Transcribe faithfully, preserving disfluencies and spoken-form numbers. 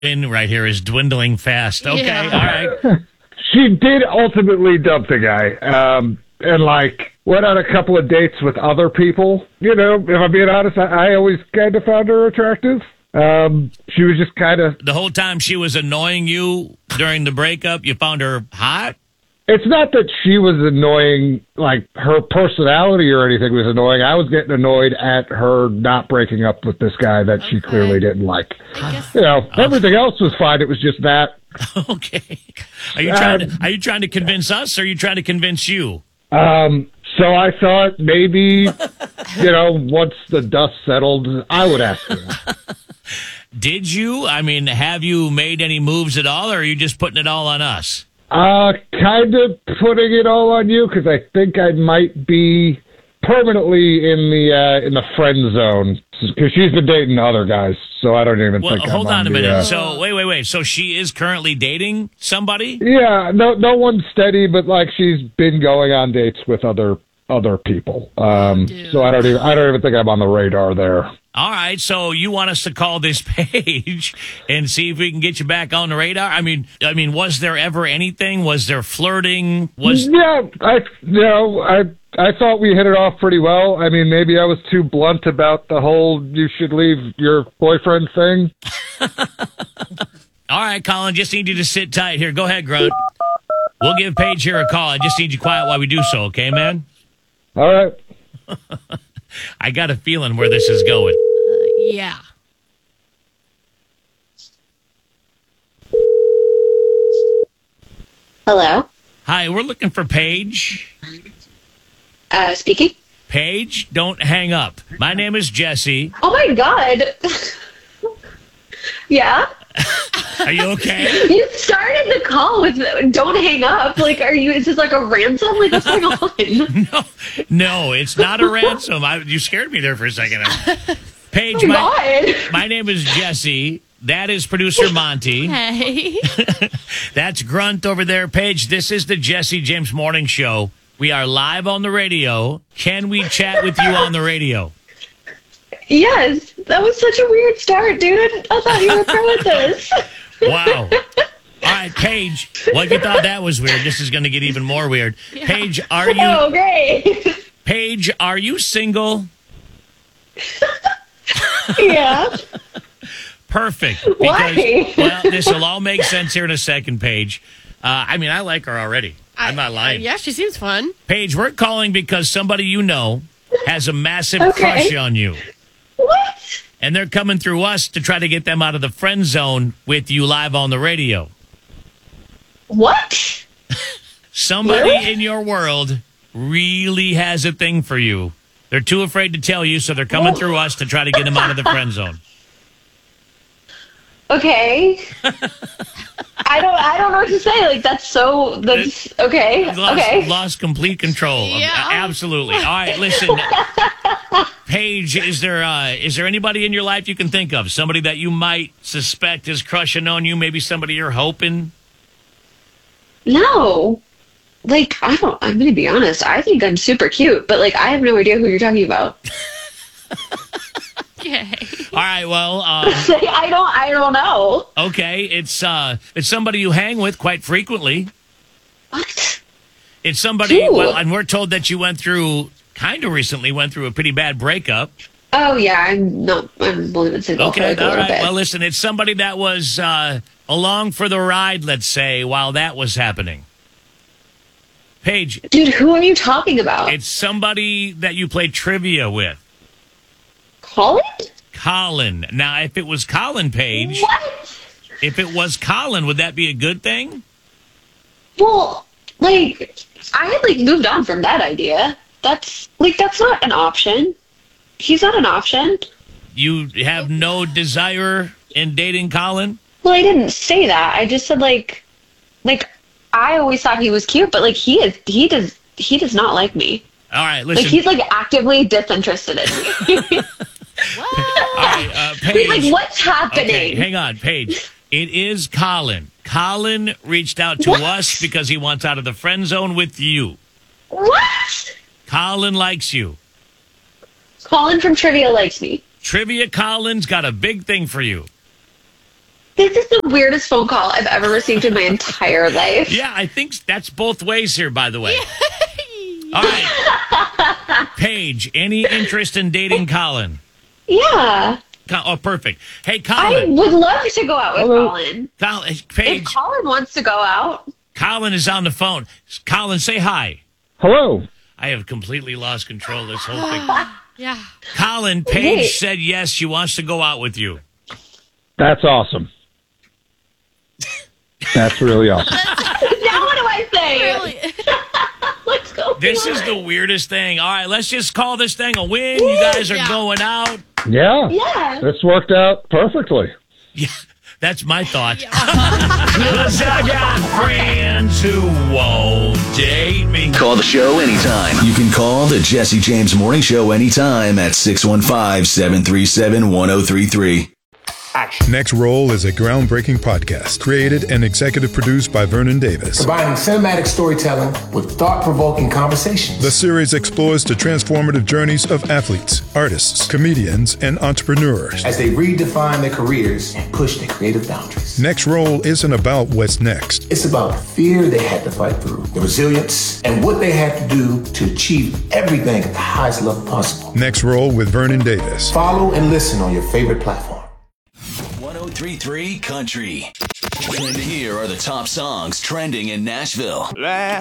in right here is dwindling fast. Okay, Yeah. all right. She did ultimately dump the guy, um, and like went on a couple of dates with other people. You know, if I'm being honest, I, I always kind of found her attractive. Um, she was just kind of. The whole time she was annoying you during the breakup, you found her hot? It's not that she was annoying, like her personality or anything was annoying. I was getting annoyed at her not breaking up with this guy that she Okay. clearly didn't like. I guess- You know, everything else was fine. It was just that. Okay. Are you trying to, Um, are you trying to convince us or are you trying to convince you? Um, so I thought maybe, you know, once the dust settled, I would ask her. Did you? I mean, have you made any moves at all or are you just putting it all on us? Uh, kind of putting it all on you because I think I might be permanently in the uh, in the friend zone because she's been dating other guys, so I don't even Well, think. hold I'm on, on a the, minute. uh, So, wait, wait, wait. So she is currently dating somebody? yeah, no, no one's steady, but like she's been going on dates with other other people. Um, Dude. so I don't even I don't even think I'm on the radar there. All right, so you want us to call this page and see if we can get you back on the radar? I mean, I mean, was there ever anything? Was there flirting? Was Yeah, I you know I I thought we hit it off pretty well. I mean, maybe I was too blunt about the whole "you should leave your boyfriend" thing. All right, Colin, just need you to sit tight here. Go ahead, Grunt. We'll give Paige here a call. I just need you quiet while we do so, okay, man? All right. I got a feeling where this is going. Yeah. Hello. Hi, we're looking for Paige. Uh, speaking. Paige, don't hang up. My name is Jesse. Oh my god. Yeah. Are you okay? You started the call with "Don't hang up." Like, are you? Is this like a ransom? Like, what's going on? No, no, it's not a ransom. I, you scared me there for a second. Paige, Oh my my, god. my name is Jesse. That is producer Monty. Hey. That's Grunt over there. Paige, this is the Jesse James Morning Show. We are live on the radio. Can we chat with you on the radio? Yes, that was such a weird start, dude. I thought you were pro at this. Wow. All right, Paige. Well, if you thought that was weird, this is going to get even more weird. Paige, are you Oh, great. Paige, are you single? Yeah. Perfect. Why? Well, this will all make sense here in a second, Paige. Uh, I mean, I like her already. I'm not lying. Uh, yeah, she seems fun. Paige, we're calling because somebody you know has a massive Okay. crush on you. What? And they're coming through us to try to get them out of the friend zone with you live on the radio. What? Somebody Really? in your world really has a thing for you. They're too afraid to tell you, so they're coming Oh. through us to try to get them out of the friend zone. Okay. I don't. I don't know what to say. Like, that's so. That's okay. Lost, Okay. lost complete control. Yeah. Absolutely. All right, listen. Paige, is there uh, is there anybody in your life you can think of? Somebody that you might suspect is crushing on you? Maybe somebody you're hoping? No. Like, I don't. I'm gonna be honest. I think I'm super cute, but like, I have no idea who you're talking about. Okay. All right, well, um, Like, I don't. I don't know. okay, it's uh, it's somebody you hang with quite frequently. What? It's somebody, Ooh. well, and we're told that you went through, kind of recently, went through a pretty bad breakup. Oh yeah. I'm not. I'm only been single for Okay, like a all little right. bit. Well, listen, it's somebody that was uh, along for the ride, let's say, while that was happening. Paige, Dude, who are you talking about? it's somebody that you play trivia with. Colin? Colin. Now, if it was Colin, Paige, What? if it was Colin, would that be a good thing? Well, like, I had like moved on from that idea. That's like that's not an option. He's not an option. You have no desire in dating Colin? Well, I didn't say that. I just said like, like I always thought he was cute, but like he is, he does, he does not like me. All right, listen. Like he's like actively disinterested in me. All right, uh, He's Paige. like, what's happening? Okay, hang on, Paige. It is Colin. Colin reached out to What? us because he wants out of the friend zone with you. What? Colin likes you. Colin from Trivia likes me. Trivia Colin's got a big thing for you. This is the weirdest phone call I've ever received in my entire life. Yeah, I think that's both ways here, by the way. All right. Paige, any interest in dating Colin? Yeah. Co- Oh, perfect. Hey, I Colin. would love to go out with Hello. Colin. Colin, If Paige, Colin wants to go out, Colin is on the phone. Colin, say hi. Hello. I have completely lost control of this whole thing. Yeah. Colin, Paige Wait. said yes, she wants to go out with you. That's awesome. That's really awesome. now what do I say? Really? Let's go. This is the weirdest thing. All right, let's just call this thing a win. You guys are Yeah. going out. Yeah. Yeah. This worked out perfectly. Yeah, that's my thought. Because I got friends who won't date me. Call the show anytime. You can call the Jesse James Morning Show anytime at six one five, seven three seven, one oh three three. Next Roll is a groundbreaking podcast created and executive produced by Vernon Davis. Combining cinematic storytelling with thought-provoking conversations. The series explores the transformative journeys of athletes, artists, comedians, and entrepreneurs. As they redefine their careers and push their creative boundaries. Next Roll isn't about what's next. It's about the fear they had to fight through, the resilience, and what they had to do to achieve everything at the highest level possible. Next Roll with Vernon Davis. Follow and listen on your favorite platform. one oh three three Country. And here are the top songs trending in Nashville.